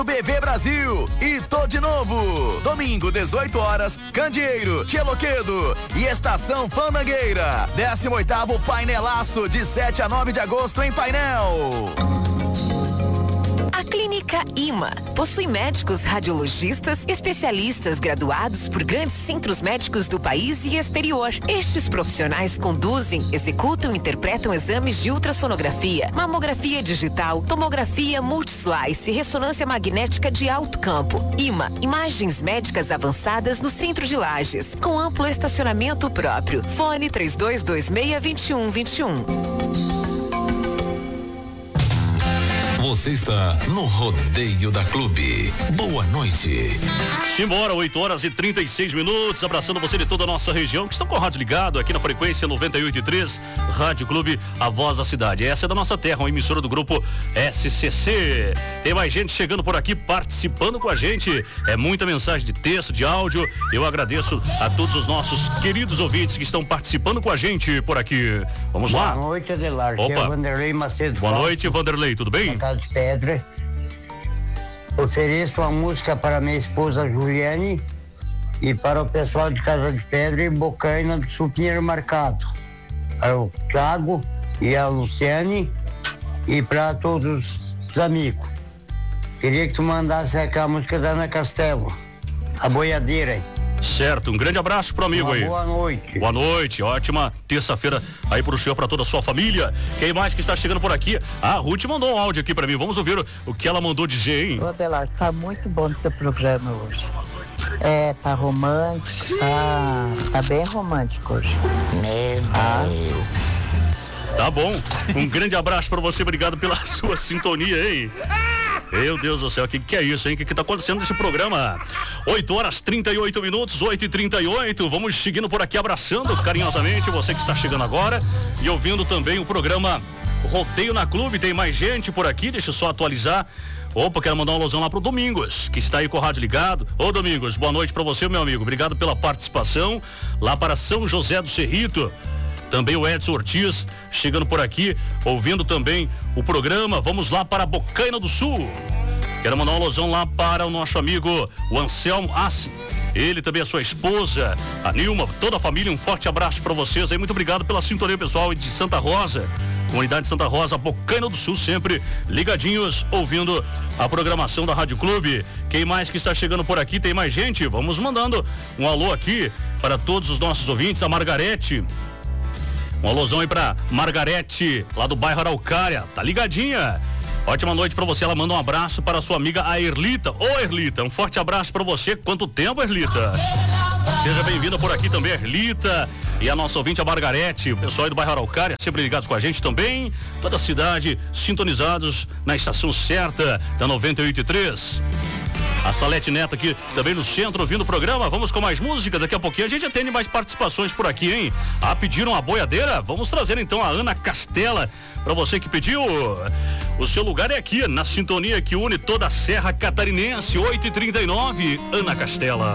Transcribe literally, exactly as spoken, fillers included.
B V Brasil e tô de novo. Domingo, dezoito horas, Candeeiro, Tcheloquedo e Estação Fandangueira. décimo oitavo Painelaço de sete a nove de agosto em Painel. A Clínica IMA possui médicos radiologistas, especialistas graduados por grandes centros médicos do país e exterior. Estes profissionais conduzem, executam e interpretam exames de ultrassonografia, mamografia digital, tomografia multislice, ressonância magnética de alto campo. IMA, imagens médicas avançadas no centro de Lages, com amplo estacionamento próprio. Fone três dois dois seis, dois um dois um. Você está no Rodeio da Clube. Boa noite. Simbora, oito horas e trinta e seis minutos. Abraçando você de toda a nossa região que estão com o rádio ligado aqui na frequência noventa e oito e três, Rádio Clube, a voz da cidade. Essa é da nossa terra, uma emissora do grupo S C C. Tem mais gente chegando por aqui, participando com a gente. É muita mensagem de texto, de áudio. Eu agradeço a todos os nossos queridos ouvintes que estão participando com a gente por aqui. Vamos lá. Boa noite, Adelar. Opa. É Vanderlei Macedo. Boa noite, Vanderlei. Tudo bem? De Pedra. Ofereço uma música para minha esposa Juliane e para o pessoal de Casa de Pedra e Bocaina do Sul Pinheiro Marcado. Para o Thiago e a Luciane e para todos os amigos. Queria que tu mandasse aquela música da Ana Castelo, a boiadeira. Certo, um grande abraço pro amigo Uma aí. boa noite. Boa noite, ótima terça-feira aí pro senhor, pra toda a sua família. Quem mais que está chegando por aqui? A Ruth mandou um áudio aqui pra mim, vamos ouvir o, o que ela mandou dizer, hein? Ô Adelar, tá muito bom o teu programa hoje. É, tá romântico, tá, tá bem romântico hoje. Meu ah. Deus. Tá bom, um grande abraço pra você, obrigado pela sua sintonia, hein? Meu Deus do céu, o que, que é isso, hein? O que, que tá acontecendo nesse programa? oito horas trinta e oito minutos, oito e trinta e oito. Vamos seguindo por aqui, abraçando carinhosamente você que está chegando agora e ouvindo também o programa Rodeio na Clube. Tem mais gente por aqui, deixa eu só atualizar. Opa, quero mandar um alusão lá pro Domingos, que está aí com o rádio ligado. Ô Domingos, boa noite pra você, meu amigo. Obrigado pela participação. Lá para São José do Cerrito. Também o Edson Ortiz chegando por aqui, ouvindo também o programa. Vamos lá para Bocaina do Sul. Quero mandar um alusão lá para o nosso amigo, o Anselmo Assi. Ele também, a sua esposa, a Nilma, toda a família. Um forte abraço para vocês aí. Muito obrigado pela sintonia, pessoal de Santa Rosa. Comunidade de Santa Rosa, Bocaina do Sul, sempre ligadinhos, ouvindo a programação da Rádio Clube. Quem mais que está chegando por aqui? Tem mais gente? Vamos mandando um alô aqui para todos os nossos ouvintes. A Margarete. Um alôzão aí pra Margarete, lá do bairro Araucária, tá ligadinha? Ótima noite pra você, ela manda um abraço para a sua amiga a Erlita. Ô Erlita, um forte abraço pra você. Quanto tempo, Erlita? Seja bem-vinda por aqui também, Erlita. E a nossa ouvinte, a Margarete, o pessoal aí do bairro Araucária, sempre ligados com a gente também. Toda a cidade, sintonizados na estação certa da noventa e oito e três. A Salete Neto aqui também no centro, ouvindo o programa. Vamos com mais músicas, daqui a pouquinho a gente atende mais participações por aqui, hein? Ah, pediram a boiadeira? Vamos trazer então a Ana Castela pra você que pediu. O seu lugar é aqui, na sintonia que une toda a Serra Catarinense, oito e trinta e nove, Ana Castela.